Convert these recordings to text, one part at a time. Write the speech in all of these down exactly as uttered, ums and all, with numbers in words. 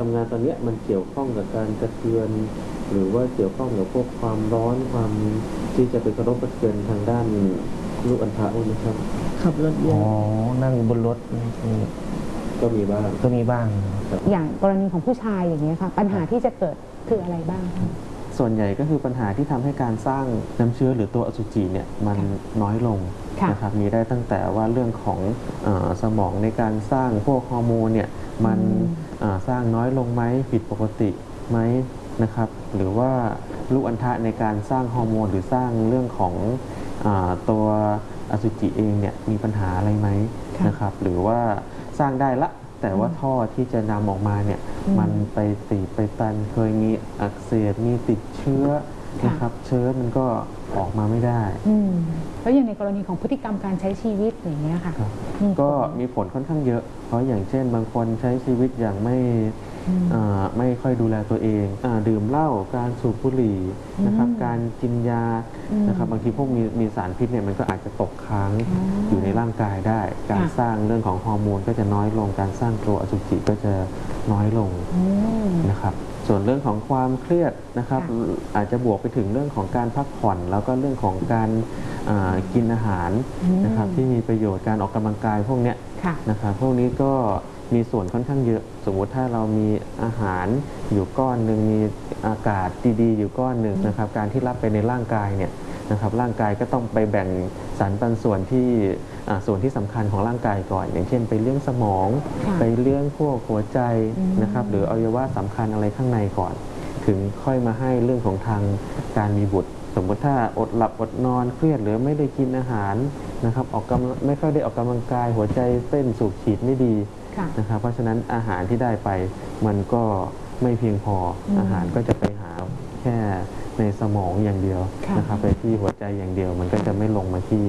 ำงานตอนนี้มันเกี่ยวข้องกับการกระเทือนหรือว่าเกี่ยวข้องกับพวกความร้อนความที่จะไปกระทบกระเทือนทางด้านลูกอัณฑะไหมครับขับรถเยอะอ๋อนั่งบนรถก็มีบ้างก็มีบ้างอย่างกรณีของผู้ชายอย่างนี้ค่ะปัญหาที่จะเกิดคืออะไรบ้างคะส่วนใหญ่ก็คือปัญหาที่ทำให้การสร้างน้ำเชื้อหรือตัวอสุจิเนี่ยมันน้อยลงนะครับมีได้ตั้งแต่ว่าเรื่องของเอ่อสมองในการสร้างพวกฮอร์โมนเนี่ยมันสร้างน้อยลงไหมผิดปกติไหมนะครับหรือว่าลูกอัณฑะในการสร้างฮอร์โมนหรือสร้างเรื่องของเอ่อตัวอสุจิเองเนี่ยมีปัญหาอะไรไหมนะครับหรือว่าสร้างได้ละแต่ว่าท่อที่จะนำออกมาเนี่ยมันไปตีบไปตันเคยมีอักเสบมีติดเชื้อนะครับเชื้อมันก็ออกมาไม่ได้แล้วอย่างในกรณีของพฤติกรรมการใช้ชีวิตอย่างเงี้ยค่ะก็มีผลค่อนข้างเยอะเพราะอย่างเช่นบางคนใช้ชีวิตอย่างไม่ไม่ค่อยดูแลตัวเองดื่มเหล้าการสูบบุหรี่นะครับการกินยานะครับบางทีพวกมีมีสารพิษเนี่ยมันก็อาจจะตกค้างอยู่ในร่างกายได้การสร้างเรื่องของฮอร์โมนก็จะน้อยลงการสร้างตัวอสุจิก็จะน้อยลงนะครับส่วนเรื่องของความเครียดนะครับอาจจะบวกไปถึงเรื่องของการพักผ่อนแล้วก็เรื่องของการกินอาหารนะครับที่มีประโยชน์การออกกำลังกายพวกนี้นะครับพวกนี้ก็มีส่วนค่อนข้างเยอะสมมุติถ้าเรามีอาหารอยู่ก้อนหนึ่งมีอากาศดีๆอยู่ก้อนหนึ่งนะครับการที่รับไปในร่างกายเนี่ยนะครับร่างกายก็ต้องไปแบ่งสารปันส่วนที่ส่วนที่สำคัญของร่างกายก่อนอย่างเช่นไปเลี้ยงสมองไปเลี้ยงพวกหัวใจนะครับหรืออวัยวะสำคัญอะไรข้างในก่อนถึงค่อยมาให้เรื่องของทางการมีบุตรสมมติถ้าอดหลับอดนอนเครียดหรือไม่ได้กินอาหารนะครับออกกำไม่ค่อยได้ออกกำลังกายหัวใจเต้นสูบฉีดไม่ดีนะครับเพราะฉะนั้นอาหารที่ได้ไปมันก็ไม่เพียงพออาหารก็จะไปหาแค่ในสมองอย่างเดียวนะครับไปที่หัวใจอย่างเดียวมันก็จะไม่ลงมาที่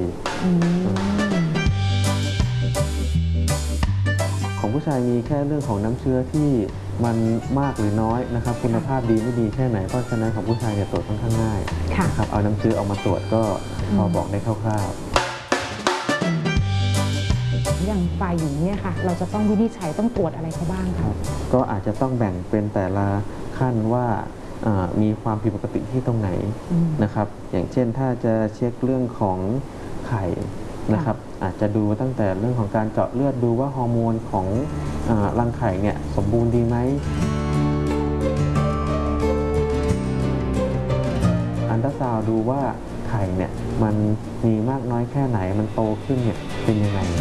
ของผู้ชายมีแค่เรื่องของน้ำเชื้อที่มันมากหรือน้อยนะครับคุณภาพดีไม่ดีแค่ไหนเพราะฉะนั้นของผู้ชายเนี่ยตรวจค่อนข้างง่ายนะครับเอาน้ำเชื้อออกมาตรวจก็พอบอกได้คร่าวๆอย่างฝ่ายหญิงเนี่ยค่ะเราจะต้องวินิจฉัยต้องตรวจอะไรเขาบ้างครับก็อาจจะต้องแบ่งเป็นแต่ละขั้นว่ามีความผิดปกติที่ตรงไหนนะครับอย่างเช่นถ้าจะเช็คเรื่องของไข่นะครับอาจจะดูตั้งแต่เรื่องของการเจาะเลือดดูว่าฮอร์โมนของรังไข่เนี่ยสมบูรณ์ดีไหมอัลตราซาวด์ดูว่าไข่เนี่ยมันมีมากน้อยแค่ไหนมันโตขึ้นเนี่ยเป็นยังไง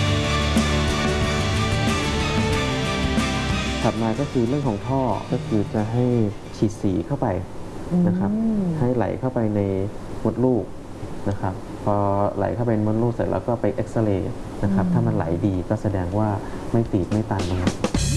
ถัดมาก็คือเรื่องของท่อก็คือจะให้ฉีดสีเข้าไปนะครับให้ไหลเข้าไปในมดลูกนะครับพอไหลเข้าไปในมดลูกเสร็จแล้วก็ไปเอ็กซเรย์นะครับถ้ามันไหลดีก็แสดงว่าไม่ตีบไม่ตันนะครับ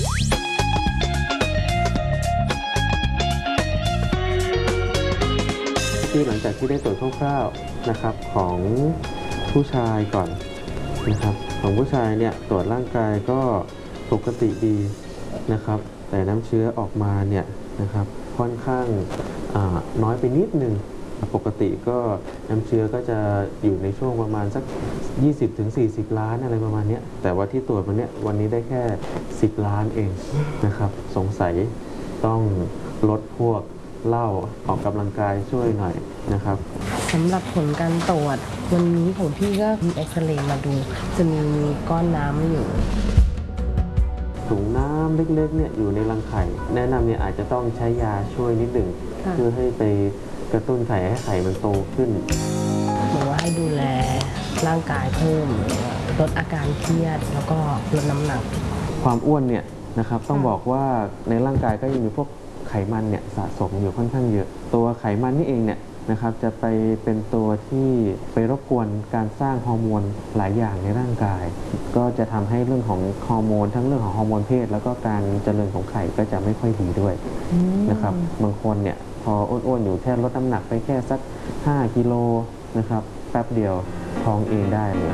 ที่หลังจากที่ได้ตรวจคร่าวๆนะครับของผู้ชายก่อนนะครับของผู้ชายเนี่ยตรวจร่างกายก็ปกติดีนะครับแต่น้ำเชื้อออกมาเนี่ยนะครับค่อนข้างน้อยไปนิดนึงปกติก็น้ำเชื้อก็จะอยู่ในช่วงประมาณสัก ยี่สิบถึงสี่สิบ ล้านอะไรประมาณนี้แต่ว่าที่ตรวจมาเนี่ยวันนี้ได้แค่สิบล้านเองนะครับสงสัยต้องลดพวกเหล้าออกกำลังกายช่วยหน่อยนะครับสำหรับผลการตรวจวันนี้ของพี่ก็มีเอ็กซเรย์มาดูจะมีก้อนน้ำอยู่ถุงน้ำเล็กๆเนี่ยอยู่ในรังไข่แนะนำเนี่ยอาจจะต้องใช้ยาช่วยนิดหนึ่งเพื่อให้ไปกระตุ้นไข่ให้ไข่มันโตขึ้นหรือว่าให้ดูแลร่างกายเพิ่มลดอาการเครียดแล้วก็ลดน้ำหนักความอ้วนเนี่ยนะครับต้องบอกว่าในร่างกายก็ยังมีพวกไขมันเนี่ยสะสมอยู่ค่อนข้างเยอะตัวไขมันนี่เองเนี่ยนะครับจะไปเป็นตัวที่ไปรบกวนการสร้างฮอร์โมนหลายอย่างในร่างกายก็จะทำให้เรื่องของฮอร์โมนทั้งเรื่องของฮอร์โมนเพศแล้วก็การเจริญของไข่ก็จะไม่ค่อยดีด้วยนะครับบางคนเนี่ยพออ้วนๆอยู่แค่ลดน้ำหนักไปแค่สักห้ากิโลนะครับแป๊บเดียวท้องเองได้เลย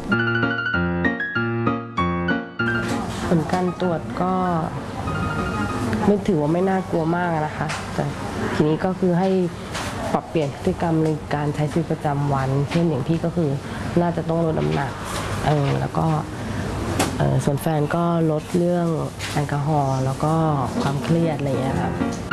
ผลการตรวจก็ไม่ถือว่าไม่น่ากลัวมากนะคะแต่ทีนี้ก็คือให้ปรับเปลี่ยนพฤติกรรมในการใช้ชีวิตประจำวันเช่นอย่างพี่ก็คือน่าจะต้องลดน้ำหนักเออแล้วก็เอ่อส่วนแฟนก็ลดเรื่องแอลกอฮอล์แล้วก็ความเครียดอะไรอย่างเงี้ยครับ